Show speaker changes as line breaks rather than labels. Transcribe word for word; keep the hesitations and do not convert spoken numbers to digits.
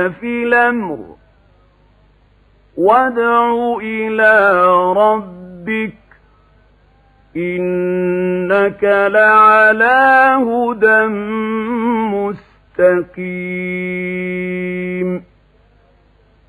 في الأمر وادع إلى ربك إنك لعلى هدى مستقيم.